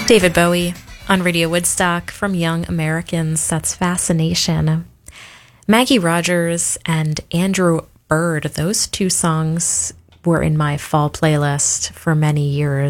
David Bowie on Radio Woodstock from Young Americans. That's Fascination. Maggie Rogers and Andrew Bird, those two songs were in my fall playlist for many years.